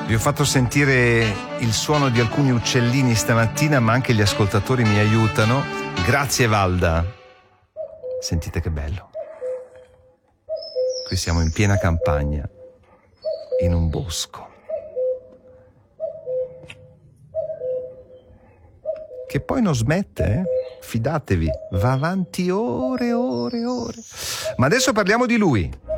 Vi ho fatto sentire il suono di alcuni uccellini stamattina, ma anche gli ascoltatori mi aiutano. Grazie Valda. Sentite che bello. Qui siamo in piena campagna, in un bosco. Che poi non smette, eh? Fidatevi, va avanti ore e ore e ore. Ma adesso parliamo di lui.